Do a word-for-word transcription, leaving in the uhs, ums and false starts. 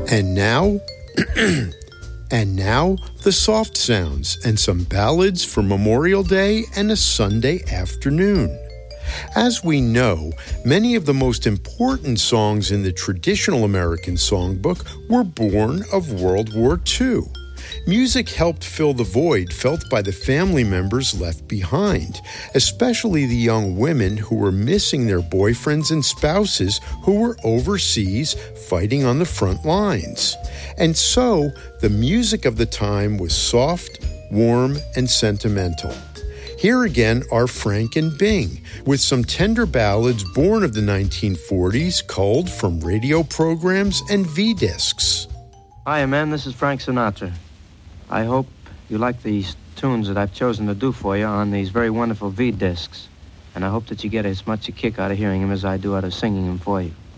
And now, and now, the soft sounds and some ballads for Memorial Day and a Sunday afternoon. As we know, many of the most important songs in the traditional American songbook were born of World War Two. Music helped fill the void felt by the family members left behind, especially the young women who were missing their boyfriends and spouses who were overseas fighting on the front lines. And so, the music of the time was soft, warm, and sentimental. Here again are Frank and Bing, with some tender ballads born of the nineteen forties, culled from radio programs and V-discs. Hi, man, this is Frank Sinatra. I hope you like these tunes that I've chosen to do for you on these very wonderful V-discs. And I hope that you get as much a kick out of hearing them as I do out of singing them for you.